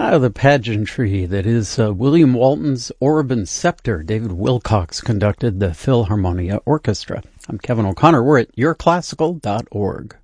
The pageantry that is William Walton's Orban Scepter. David Wilcox conducted the Philharmonia Orchestra. I'm Kevin O'Connor. We're at yourclassical.org.